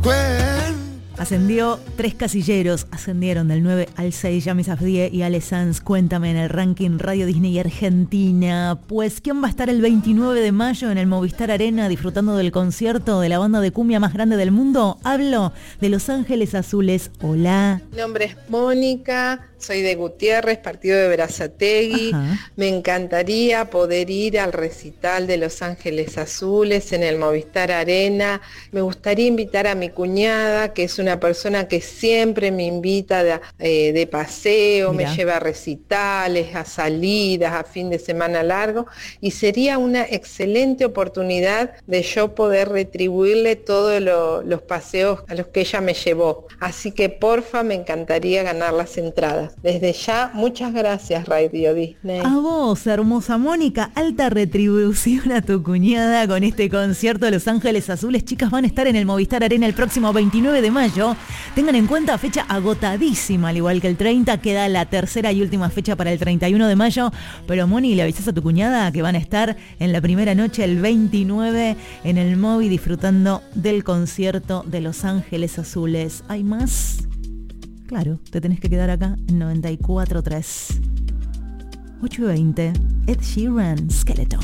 Ascendió 3 casilleros, ascendieron del 9 al 6, Yami Safdie y Ale Sanz. Cuéntame en el ranking Radio Disney Argentina. Pues, ¿quién va a estar el 29 de mayo en el Movistar Arena disfrutando del concierto de la banda de cumbia más grande del mundo? Hablo de Los Ángeles Azules. Hola. Mi nombre es Mónica, soy de Gutiérrez, partido de Berazategui. Ajá. Me encantaría poder ir al recital de Los Ángeles Azules en el Movistar Arena. Me gustaría invitar a mi cuñada, que es una persona que siempre me invita de paseo. Mirá. Me lleva a recitales, a salidas, a fin de semana largo, y sería una excelente oportunidad de yo poder retribuirle todos los paseos a los que ella me llevó. Así que porfa, me encantaría ganar las entradas. Desde ya, muchas gracias, Radio Disney. A vos, hermosa Mónica, alta retribución a tu cuñada con este concierto de Los Ángeles Azules. Chicas, van a estar en el Movistar Arena el próximo 29 de mayo. Tengan en cuenta, fecha agotadísima, al igual que el 30, queda la tercera y última fecha para el 31 de mayo. Pero Moni, le avisás a tu cuñada que van a estar en la primera noche, el 29, en el Movi, disfrutando del concierto de Los Ángeles Azules. ¿Hay más? Claro, te tenés que quedar acá en 94.3. 8:20, Ed Sheeran, Skeleton.